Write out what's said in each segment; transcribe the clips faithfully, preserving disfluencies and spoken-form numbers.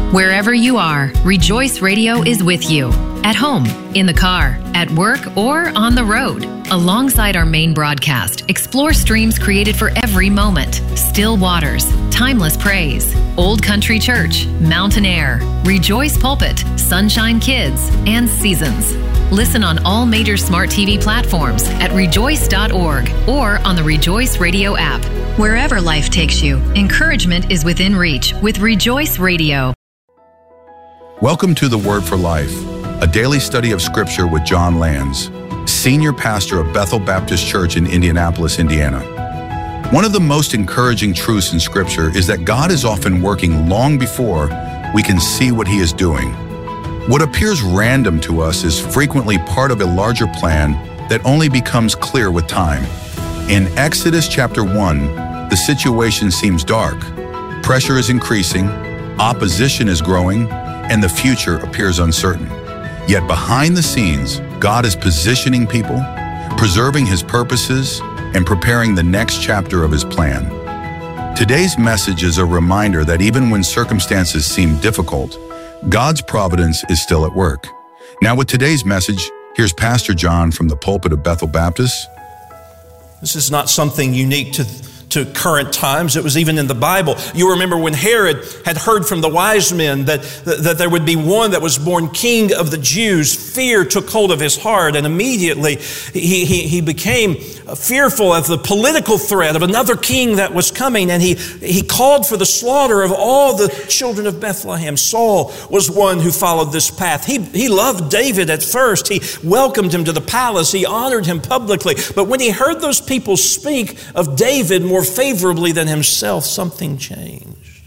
Wherever you are, Rejoice Radio is with you. At home, in the car, at work, or on the road. Alongside our main broadcast, explore streams created for every moment. Still Waters, Timeless Praise, Old Country Church, Mountain Air, Rejoice Pulpit, Sunshine Kids, and Seasons. Listen on all major smart T V platforms at rejoice dot org or on the Rejoice Radio app. Wherever life takes you, encouragement is within reach with Rejoice Radio. Welcome to The Word for Life, a daily study of Scripture with John Lands, Senior Pastor of Bethel Baptist Church in Indianapolis, Indiana. One of the most encouraging truths in Scripture is that God is often working long before we can see what He is doing. What appears random to us is frequently part of a larger plan that only becomes clear with time. In Exodus chapter one, the situation seems dark. Pressure is increasing, opposition is growing, and the future appears uncertain. Yet behind the scenes, God is positioning people, preserving His purposes, and preparing the next chapter of His plan. Today's message is a reminder that even when circumstances seem difficult, God's providence is still at work. Now with today's message, here's Pastor John from the pulpit of Bethel Baptist. This is not something unique to to current times. It was even in the Bible. You remember when Herod had heard from the wise men that, that, that there would be one that was born king of the Jews. Fear took hold of his heart, and immediately he, he, he became fearful of the political threat of another king that was coming, and he, he called for the slaughter of all the children of Bethlehem. Saul was one who followed this path. He, he loved David at first. He welcomed him to the palace. He honored him publicly. But when he heard those people speak of David more favorably than himself, something changed.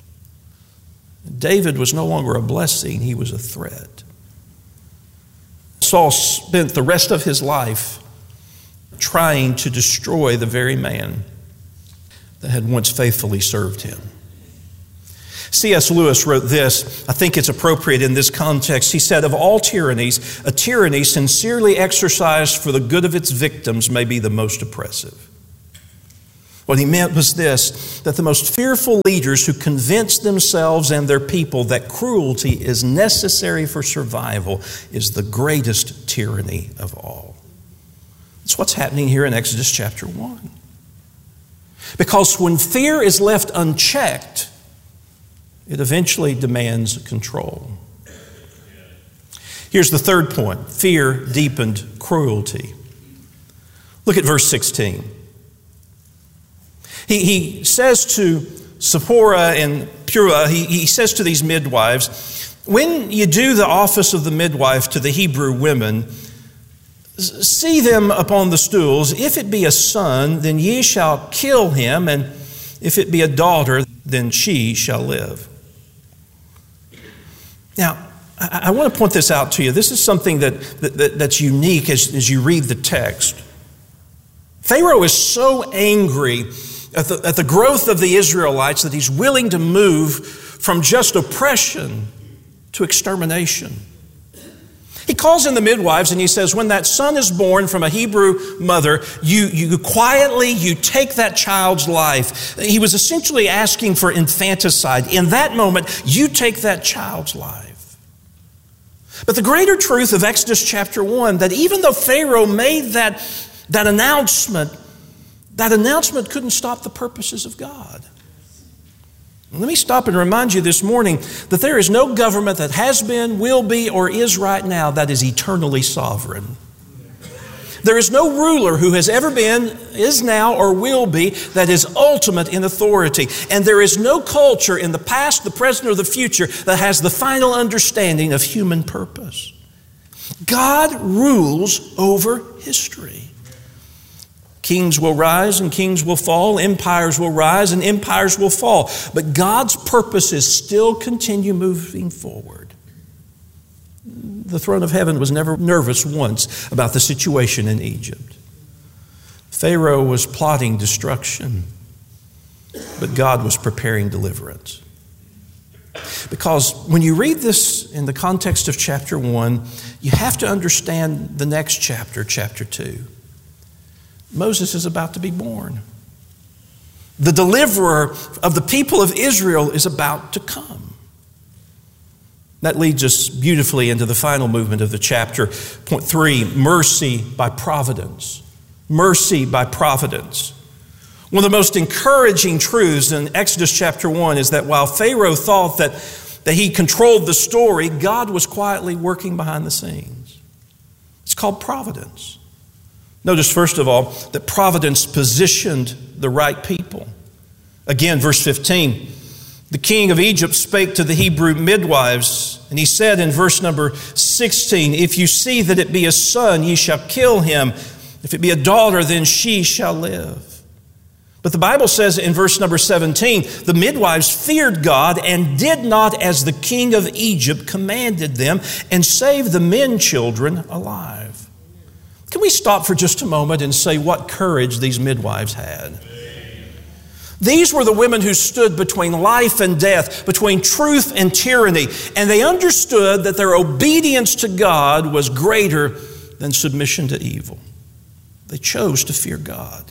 David was no longer a blessing, he was a threat. Saul spent the rest of his life trying to destroy the very man that had once faithfully served him. C S Lewis wrote this. I think it's appropriate in this context. He said, "Of all tyrannies, a tyranny sincerely exercised for the good of its victims may be the most oppressive." What he meant was this, that the most fearful leaders who convince themselves and their people that cruelty is necessary for survival is the greatest tyranny of all. That's what's happening here in Exodus chapter one. Because when fear is left unchecked, it eventually demands control. Here's the third point. Fear deepened cruelty. Look at verse sixteen. He, he says to Zipporah and Puah, he, he says to these midwives, "When you do the office of the midwife to the Hebrew women, see them upon the stools. If it be a son, then ye shall kill him, and if it be a daughter, then she shall live." Now, I, I want to point this out to you. This is something that, that that's unique as, as you read the text. Pharaoh is so angry At the, at the growth of the Israelites that he's willing to move from just oppression to extermination. He calls in the midwives and he says, when that son is born from a Hebrew mother, you, you quietly, you take that child's life. He was essentially asking for infanticide. In that moment, you take that child's life. But the greater truth of Exodus chapter one, that even though Pharaoh made that, that announcement, that announcement couldn't stop the purposes of God. Let me stop and remind you this morning that there is no government that has been, will be, or is right now that is eternally sovereign. There is no ruler who has ever been, is now, or will be that is ultimate in authority. And there is no culture in the past, the present, or the future that has the final understanding of human purpose. God rules over history. Kings will rise and kings will fall. Empires will rise and empires will fall. But God's purposes still continue moving forward. The throne of heaven was never nervous once about the situation in Egypt. Pharaoh was plotting destruction, but God was preparing deliverance. Because when you read this in the context of chapter one, you have to understand the next chapter, chapter two. Moses is about to be born. The deliverer of the people of Israel is about to come. That leads us beautifully into the final movement of the chapter. Point three, mercy by providence. Mercy by providence. One of the most encouraging truths in Exodus chapter one is that while Pharaoh thought that, that he controlled the story, God was quietly working behind the scenes. It's called providence. Notice, first of all, that providence positioned the right people. Again, verse fifteen, the king of Egypt spake to the Hebrew midwives, and he said in verse number sixteen, if you see that it be a son, ye shall kill him. If it be a daughter, then she shall live. But the Bible says in verse number seventeen, the midwives feared God and did not as the king of Egypt commanded them, and saved the men children alive. Can we stop for just a moment and say what courage these midwives had? These were the women who stood between life and death, between truth and tyranny, and they understood that their obedience to God was greater than submission to evil. They chose to fear God.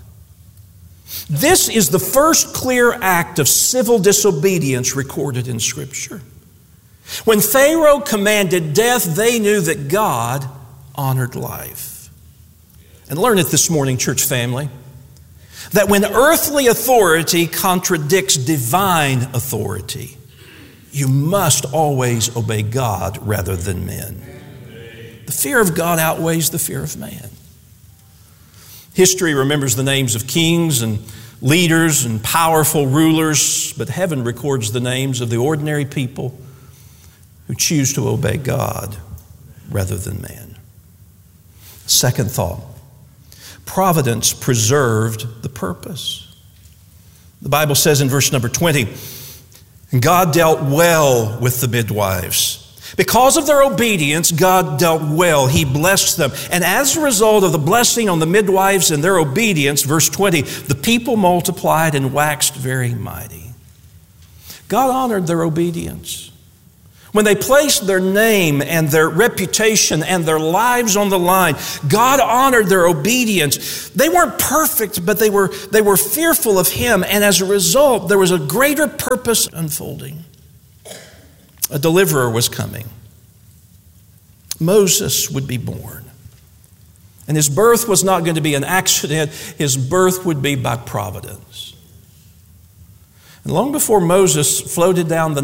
This is the first clear act of civil disobedience recorded in Scripture. When Pharaoh commanded death, they knew that God honored life. And learn it this morning, church family, that when earthly authority contradicts divine authority, you must always obey God rather than men. The fear of God outweighs the fear of man. History remembers the names of kings and leaders and powerful rulers, but heaven records the names of the ordinary people who choose to obey God rather than man. Second thought, providence preserved the purpose. The Bible says in verse number twenty, and God dealt well with the midwives. Because of their obedience, God dealt well. He blessed them. And as a result of the blessing on the midwives and their obedience, verse twenty, the people multiplied and waxed very mighty. God honored their obedience. When they placed their name and their reputation and their lives on the line, God honored their obedience. They weren't perfect, but they were, they were fearful of Him. And as a result, there was a greater purpose unfolding. A deliverer was coming. Moses would be born. And his birth was not going to be an accident. His birth would be by providence. And long before Moses floated down the